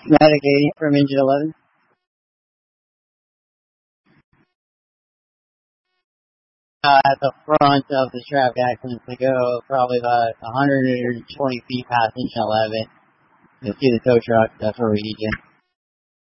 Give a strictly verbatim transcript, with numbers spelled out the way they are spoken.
Navigating from engine eleven. Uh, at the front of the traffic accident to go probably about one hundred twenty feet past engine eleven. You'll see the tow truck. That's where we need you.